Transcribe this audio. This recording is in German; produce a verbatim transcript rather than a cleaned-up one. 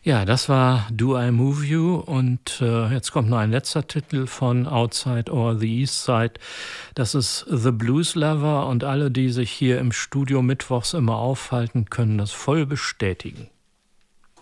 Ja, das war Do I Move You und äh, jetzt kommt noch ein letzter Titel von Outside or the East Side. Das ist The Blues Lover und alle, die sich hier im Studio mittwochs immer aufhalten, können das voll bestätigen.